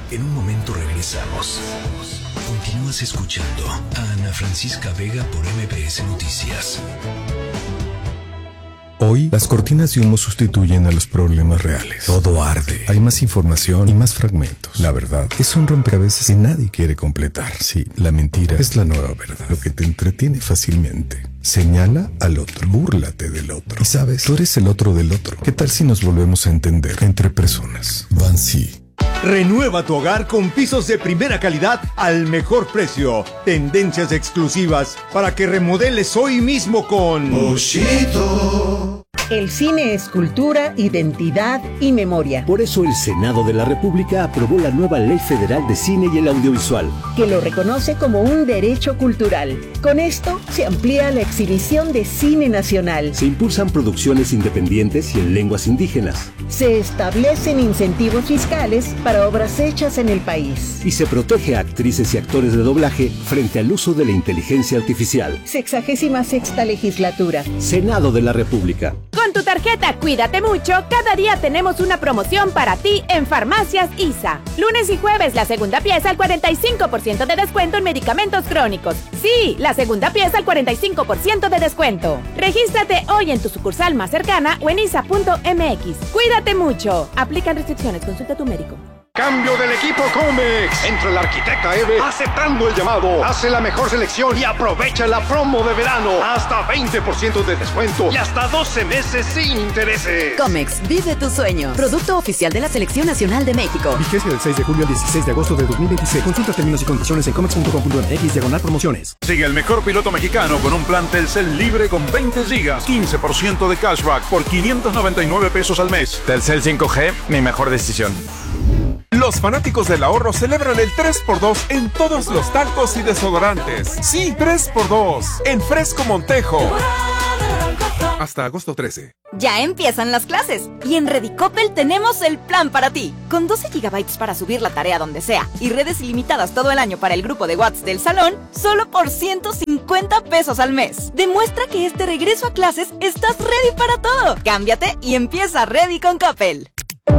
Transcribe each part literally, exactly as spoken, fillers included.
En un momento regresamos. Continúas escuchando a Ana Francisca Vega por M B S Noticias. Hoy, las cortinas de humo sustituyen a los problemas reales. Todo arde. Hay más información y más fragmentos. La verdad es un rompecabezas que nadie quiere completar. Sí, la mentira es la nueva verdad. Lo que te entretiene fácilmente. Señala al otro. Búrlate del otro. Y sabes, tú eres el otro del otro. ¿Qué tal si nos volvemos a entender entre personas? Bansi. Renueva tu hogar con pisos de primera calidad al mejor precio. Tendencias exclusivas para que remodeles hoy mismo con Moshito. El cine es cultura, identidad y memoria. Por eso el Senado de la República aprobó la nueva Ley Federal de Cine y el Audiovisual, que lo reconoce como un derecho cultural. Con esto se amplía la exhibición de cine nacional. Se impulsan producciones independientes y en lenguas indígenas. Se establecen incentivos fiscales para obras hechas en el país. Y se protege a actrices y actores de doblaje frente al uso de la inteligencia artificial. Sexagésima sexta legislatura. Senado de la República. Con tu tarjeta Cuídate Mucho, cada día tenemos una promoción para ti en Farmacias I S A. Lunes y jueves, la segunda pieza al cuarenta y cinco por ciento de descuento en medicamentos crónicos. Sí, la segunda pieza al cuarenta y cinco por ciento de descuento. Regístrate hoy en tu sucursal más cercana o en isa punto m x. Cuídate mucho. Aplican restricciones. Consulta a tu médico. Cambio del equipo Comex. Entra la arquitecta Eve aceptando el llamado. Hace la mejor selección y aprovecha la promo de verano. Hasta veinte por ciento de descuento y hasta doce meses sin intereses. Comex, vive tu sueño. Producto oficial de la Selección Nacional de México. Vigencia del seis de julio al dieciséis de agosto de dos mil veintiséis. Consulta términos y condiciones en comex punto com punto m x diagonal promociones. Sigue el mejor piloto mexicano con un plan Telcel libre con veinte gigas, quince por ciento de cashback por quinientos noventa y nueve pesos al mes. Telcel cinco G, mi mejor decisión. Los fanáticos del ahorro celebran el tres por dos en todos los talcos y desodorantes. Sí, tres por dos en Fresco Montejo. Hasta agosto trece. Ya empiezan las clases y en Redicopel tenemos el plan para ti. Con doce gigabytes para subir la tarea donde sea y redes ilimitadas todo el año para el grupo de WhatsApp del salón, solo por ciento cincuenta pesos al mes. Demuestra que este regreso a clases estás ready para todo. Cámbiate y empieza Ready con Coppel.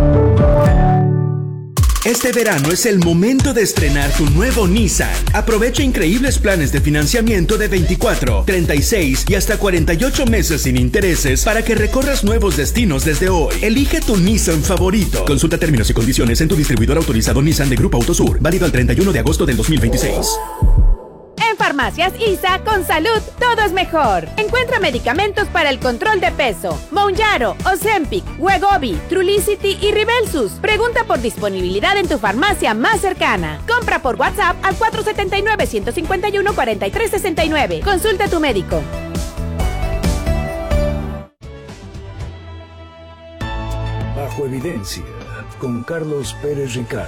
Este verano es el momento de estrenar tu nuevo Nissan. Aprovecha increíbles planes de financiamiento de veinticuatro, treinta y seis y hasta cuarenta y ocho meses sin intereses para que recorras nuevos destinos desde hoy. Elige tu Nissan favorito. Consulta términos y condiciones en tu distribuidor autorizado Nissan de Grupo Autosur. Válido al treinta y uno de agosto del dos mil veintiséis. En Farmacias I S A, con salud, todo es mejor. Encuentra medicamentos para el control de peso. Mounjaro, Ozempic, Wegovy, Trulicity y Ribelsus. Pregunta por disponibilidad en tu farmacia más cercana. Compra por WhatsApp al cuatro siete nueve, uno cinco uno, cuatro tres seis nueve. Consulta a tu médico. Bajo Evidencia, con Carlos Pérez Ricard.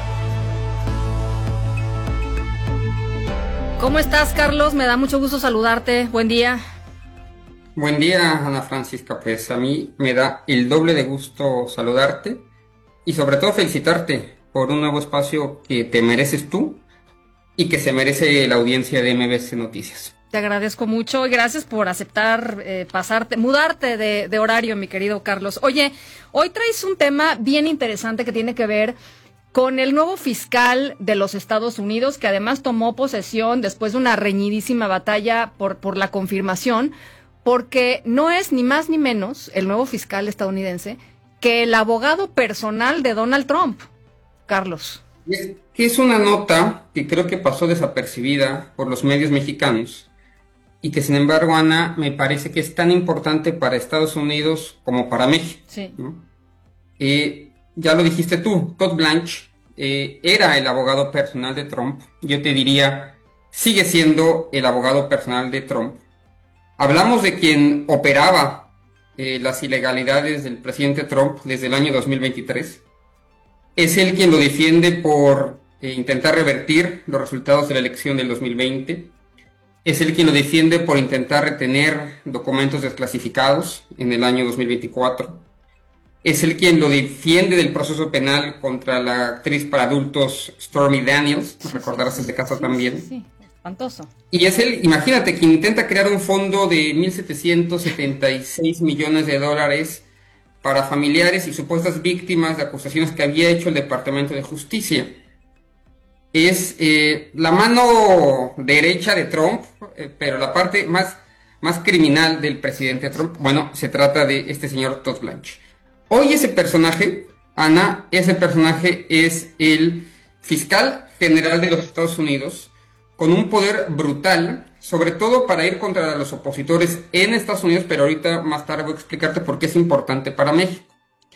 ¿Cómo estás, Carlos? Me da mucho gusto saludarte. Buen día. Buen día, Ana Francisca. Pues a mí me da el doble de gusto saludarte y sobre todo felicitarte por un nuevo espacio que te mereces tú y que se merece la audiencia de M B S Noticias. Te agradezco mucho y gracias por aceptar eh, pasarte, mudarte de, de horario, mi querido Carlos. Oye, hoy traes un tema bien interesante que tiene que ver con el nuevo fiscal de los Estados Unidos, que además tomó posesión después de una reñidísima batalla por, por la confirmación, porque no es ni más ni menos el nuevo fiscal estadounidense que el abogado personal de Donald Trump. Carlos. Es, que es una nota que creo que pasó desapercibida por los medios mexicanos y que sin embargo, Ana, me parece que es tan importante para Estados Unidos como para México. Sí. ¿no? Eh, Ya lo dijiste tú, Todd Blanche eh, era el abogado personal de Trump. Yo te diría, sigue siendo el abogado personal de Trump. Hablamos de quien operaba eh, las ilegalidades del presidente Trump desde el año dos mil veintitrés. Es él quien lo defiende por eh, intentar revertir los resultados de la elección del dos mil veinte. Es él quien lo defiende por intentar retener documentos desclasificados en el año dos mil veinticuatro. Es él quien lo defiende del proceso penal contra la actriz para adultos Stormy Daniels, sí, recordarás sí, ese caso sí, también. Sí, sí, espantoso. Y es él, imagínate, quien intenta crear un fondo de mil setecientos setenta y seis millones de dólares para familiares y supuestas víctimas de acusaciones que había hecho el Departamento de Justicia. es eh, la mano derecha de Trump, eh, pero la parte más, más criminal del presidente Trump. Bueno, se trata de este señor Todd Blanche. Hoy ese personaje, Ana, ese personaje es el fiscal general de los Estados Unidos, con un poder brutal, sobre todo para ir contra los opositores en Estados Unidos, pero ahorita más tarde voy a explicarte por qué es importante para México.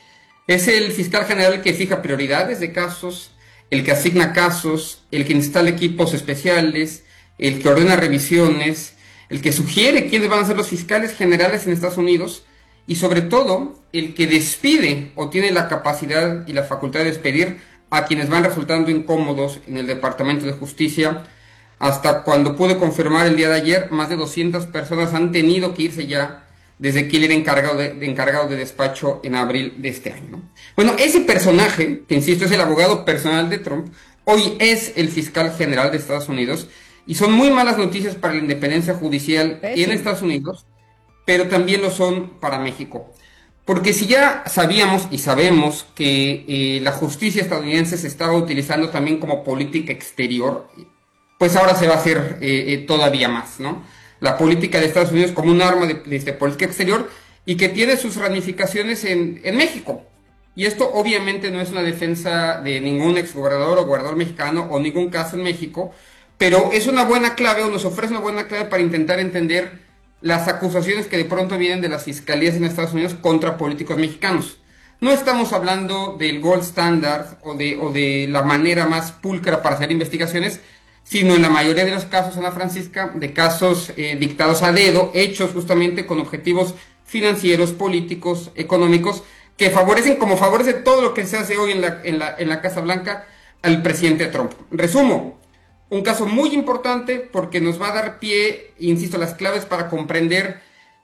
Es el fiscal general que fija prioridades de casos, el que asigna casos, el que instala equipos especiales, el que ordena revisiones, el que sugiere quiénes van a ser los fiscales generales en Estados Unidos y sobre todo el que despide o tiene la capacidad y la facultad de despedir a quienes van resultando incómodos en el Departamento de Justicia. Hasta cuando pude confirmar el día de ayer, más de doscientas personas han tenido que irse ya desde que él era encargado de, de encargado de despacho en abril de este año, ¿no? Bueno, ese personaje, que insisto es el abogado personal de Trump, hoy es el fiscal general de Estados Unidos, y son muy malas noticias para la independencia judicial sí. en Estados Unidos, pero también lo son para México. Porque si ya sabíamos y sabemos que eh, la justicia estadounidense se estaba utilizando también como política exterior, pues ahora se va a hacer eh, eh, todavía más, ¿no? La política de Estados Unidos como un arma de, de, de política exterior y que tiene sus ramificaciones en, en México. Y esto obviamente no es una defensa de ningún exgobernador o gobernador mexicano o ningún caso en México, pero es una buena clave o nos ofrece una buena clave para intentar entender las acusaciones que de pronto vienen de las fiscalías en Estados Unidos contra políticos mexicanos. No estamos hablando del gold standard o de, o de la manera más pulcra para hacer investigaciones, sino en la mayoría de los casos, Ana Francisca, de casos eh, dictados a dedo, hechos justamente con objetivos financieros, políticos, económicos, que favorecen, como favorece todo lo que se hace hoy en la, en la, en la Casa Blanca, al presidente Trump. Resumo, un caso muy importante porque nos va a dar pie, insisto, las claves para comprender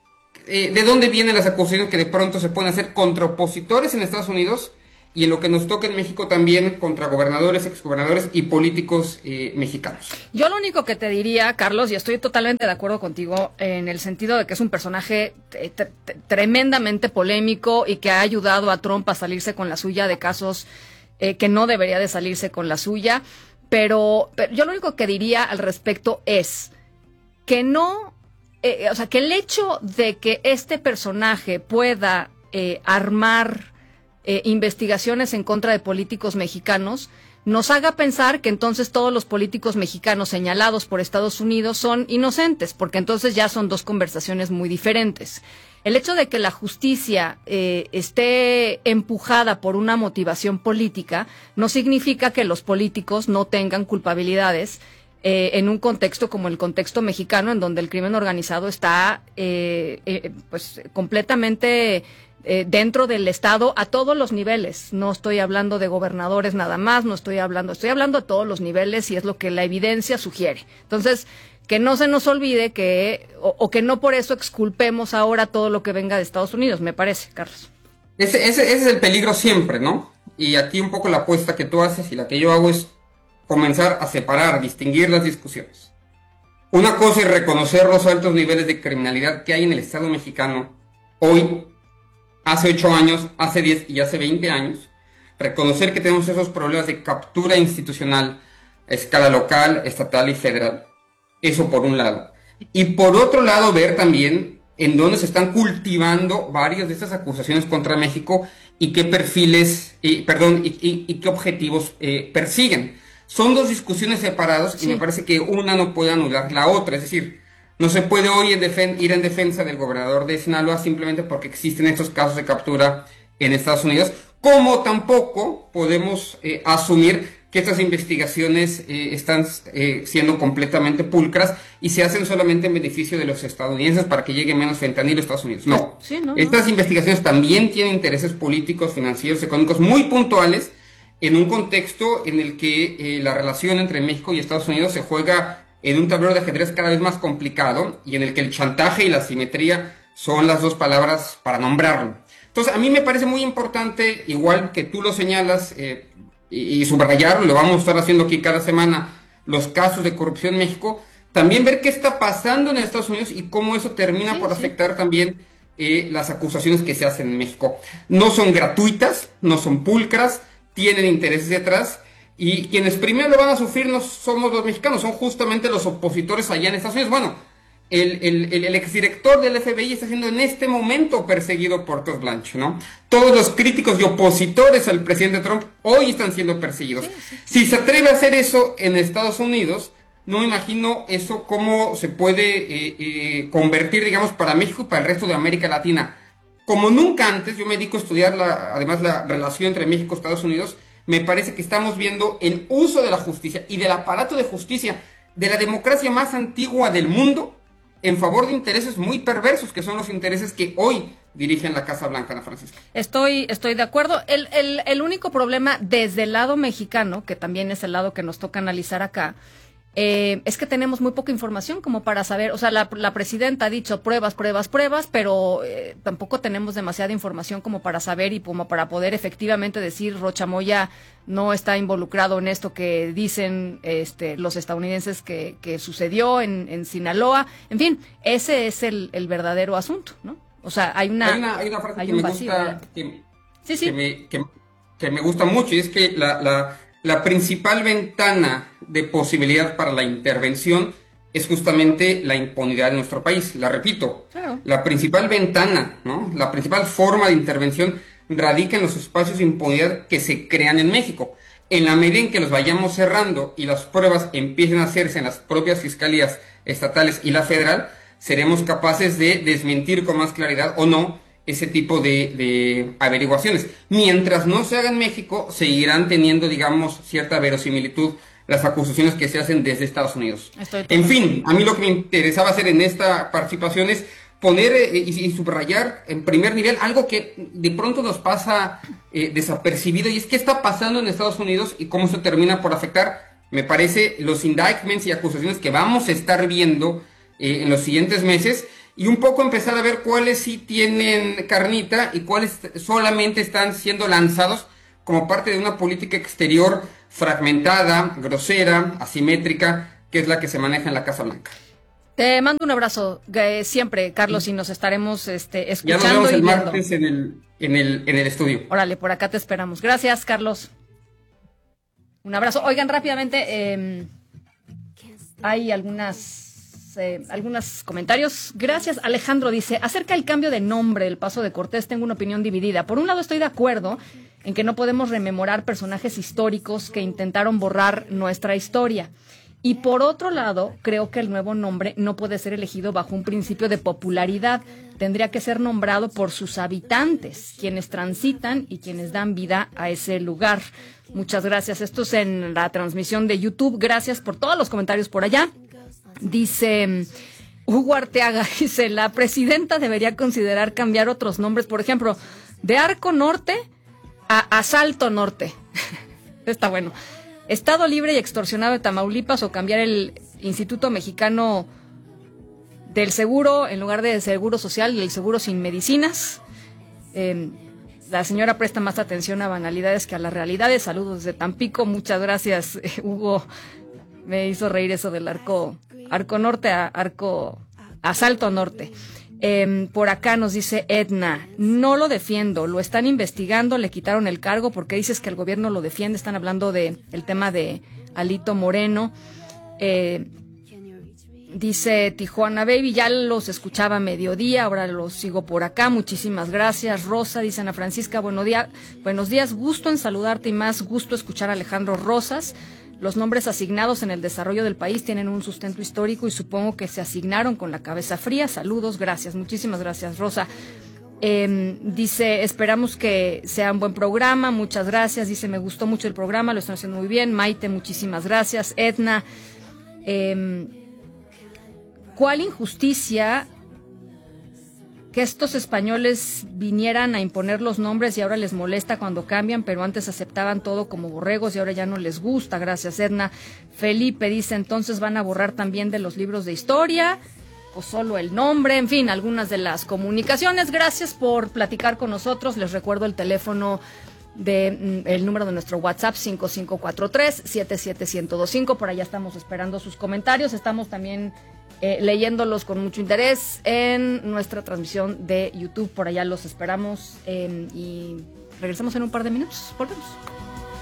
eh, de dónde vienen las acusaciones que de pronto se pueden hacer contra opositores en Estados Unidos, y en lo que nos toca en México también contra gobernadores, exgobernadores y políticos eh, mexicanos. Yo lo único que te diría, Carlos, y estoy totalmente de acuerdo contigo en el sentido de que es un personaje t- t- tremendamente polémico y que ha ayudado a Trump a salirse con la suya de casos eh, que no debería de salirse con la suya, pero, pero yo lo único que diría al respecto es que no, eh, o sea, que el hecho de que este personaje pueda eh, armar Eh, investigaciones en contra de políticos mexicanos, nos haga pensar que entonces todos los políticos mexicanos señalados por Estados Unidos son inocentes, porque entonces ya son dos conversaciones muy diferentes. El hecho de que la justicia eh, esté empujada por una motivación política no significa que los políticos no tengan culpabilidades eh, en un contexto como el contexto mexicano, en donde el crimen organizado está eh, eh, pues completamente Eh, dentro del Estado a todos los niveles. No estoy hablando de gobernadores nada más, no estoy hablando, estoy hablando a todos los niveles y es lo que la evidencia sugiere. Entonces, que no se nos olvide que, o, o que no por eso exculpemos ahora todo lo que venga de Estados Unidos, me parece, Carlos. Ese, ese, ese es el peligro siempre, ¿no? Y aquí un poco la apuesta que tú haces y la que yo hago es comenzar a separar, a distinguir las discusiones. Una cosa es reconocer los altos niveles de criminalidad que hay en el Estado mexicano hoy, hace ocho años, hace diez y hace veinte años, reconocer que tenemos esos problemas de captura institucional a escala local, estatal y federal. Eso por un lado. Y por otro lado, ver también en dónde se están cultivando varias de estas acusaciones contra México y qué perfiles, eh, perdón, y, y, y qué objetivos eh, persiguen. Son dos discusiones separadas sí. y me parece que una no puede anular la otra. Es decir, no se puede hoy en defen- ir en defensa del gobernador de Sinaloa simplemente porque existen estos casos de captura en Estados Unidos, como tampoco podemos eh, asumir que estas investigaciones eh, están eh, siendo completamente pulcras y se hacen solamente en beneficio de los estadounidenses para que llegue menos fentanilo a Estados Unidos. No, sí, no, estas no. investigaciones también tienen intereses políticos, financieros, económicos muy puntuales en un contexto en el que eh, la relación entre México y Estados Unidos se juega en un tablero de ajedrez cada vez más complicado y en el que el chantaje y la simetría son las dos palabras para nombrarlo. Entonces, a mí me parece muy importante, igual que tú lo señalas, eh, y, y subrayarlo, lo vamos a estar haciendo aquí cada semana, los casos de corrupción en México, también ver qué está pasando en Estados Unidos y cómo eso termina sí, por sí. afectar también eh, las acusaciones que se hacen en México. No son gratuitas, no son pulcras, tienen intereses detrás, Y quienes primero lo van a sufrir no somos los mexicanos, son justamente los opositores allá en Estados Unidos. Bueno, el, el, el, el exdirector del F B I está siendo en este momento perseguido por Todd Blanche, ¿no? Todos los críticos y opositores al presidente Trump hoy están siendo perseguidos. Si se atreve a hacer eso en Estados Unidos, no me imagino eso cómo se puede eh, eh, convertir, digamos, para México y para el resto de América Latina. Como nunca antes, yo me dedico a estudiar la, además la relación entre México y Estados Unidos. Me parece que estamos viendo el uso de la justicia y del aparato de justicia de la democracia más antigua del mundo en favor de intereses muy perversos, que son los intereses que hoy dirigen la Casa Blanca, Ana Francisca. Estoy, estoy de acuerdo. El, el, el único problema desde el lado mexicano, que también es el lado que nos toca analizar acá, Eh, es que tenemos muy poca información como para saber, o sea, la, la presidenta ha dicho pruebas, pruebas, pruebas, pero eh, tampoco tenemos demasiada información como para saber y como para poder efectivamente decir Rocha Moya no está involucrado en esto que dicen este, los estadounidenses que, que sucedió en, en Sinaloa. En fin, ese es el, el verdadero asunto, ¿no? O sea, hay una, hay una, hay una frase hay que, un me vacío, gusta, que, sí, sí. Que, me, que, que me gusta mucho, y es que la... la La principal ventana de posibilidad para la intervención es justamente la impunidad de nuestro país. La repito, claro. La principal ventana, ¿no? La principal forma de intervención radica en los espacios de impunidad que se crean en México. En la medida en que los vayamos cerrando y las pruebas empiecen a hacerse en las propias fiscalías estatales y la federal, seremos capaces de desmentir con más claridad o no ese tipo de, de averiguaciones. Mientras no se haga en México, seguirán teniendo, digamos, cierta verosimilitud las acusaciones que se hacen desde Estados Unidos. En fin, a mí lo que me interesaba hacer en esta participación es poner eh, y, y subrayar en primer nivel algo que de pronto nos pasa eh, desapercibido, y es qué está pasando en Estados Unidos y cómo eso termina por afectar, me parece, los indictments y acusaciones que vamos a estar viendo eh, en los siguientes meses, y un poco empezar a ver cuáles sí tienen carnita y cuáles solamente están siendo lanzados como parte de una política exterior fragmentada, grosera, asimétrica, que es la que se maneja en la Casa Blanca. Te mando un abrazo eh, siempre, Carlos, y nos estaremos este, escuchando. Ya nos vemos y el viendo. martes en el, en, el, en el estudio. Órale, por acá te esperamos. Gracias, Carlos. Un abrazo. Oigan, rápidamente, eh, hay algunas... Eh, algunos comentarios. Gracias, Alejandro dice, acerca del cambio de nombre del Paso de Cortés, tengo una opinión dividida. Por un lado, estoy de acuerdo en que no podemos rememorar personajes históricos que intentaron borrar nuestra historia. Y por otro lado, creo que el nuevo nombre no puede ser elegido bajo un principio de popularidad. Tendría que ser nombrado por sus habitantes, quienes transitan y quienes dan vida a ese lugar. Muchas gracias. Esto es en la transmisión de YouTube. Gracias por todos los comentarios por allá. Dice Hugo Arteaga, dice, la presidenta debería considerar cambiar otros nombres, por ejemplo, de Arco Norte a Asalto Norte. Está bueno. Estado Libre y Extorsionado de Tamaulipas, o cambiar el Instituto Mexicano del Seguro, en lugar de Seguro Social, el Seguro Sin Medicinas. Eh, la señora presta más atención a banalidades que a las realidades. Saludos de Tampico. Muchas gracias, eh, Hugo. Me hizo reír eso del arco, arco norte a arco, asalto norte. Eh, por acá nos dice Edna, no lo defiendo, lo están investigando, le quitaron el cargo porque dices que el gobierno lo defiende. Están hablando de el tema de Alito Moreno. Eh, dice Tijuana Baby, ya los escuchaba a mediodía, ahora los sigo por acá. Muchísimas gracias. Rosa, dice Ana Francisca, buenos días, buenos días, gusto en saludarte y más gusto escuchar a Alejandro Rosas. Los nombres asignados en el desarrollo del país tienen un sustento histórico y supongo que se asignaron con la cabeza fría. Saludos, gracias, muchísimas gracias, Rosa. Eh, dice, esperamos que sea un buen programa, muchas gracias. Dice, me gustó mucho el programa, lo están haciendo muy bien. Maite, muchísimas gracias. Edna, eh, ¿cuál injusticia que estos españoles vinieran a imponer los nombres y ahora les molesta cuando cambian, pero antes aceptaban todo como borregos y ahora ya no les gusta? Gracias, Edna. Felipe dice, entonces van a borrar también de los libros de historia o solo el nombre. En fin, algunas de las comunicaciones. Gracias por platicar con nosotros. Les recuerdo el teléfono de el número de nuestro WhatsApp, cinco cinco cuatro tres, siete siete uno cero dos cinco. Por allá estamos esperando sus comentarios. Estamos también Eh, leyéndolos con mucho interés en nuestra transmisión de YouTube. Por allá los esperamos eh, y regresamos en un par de minutos. Volvemos.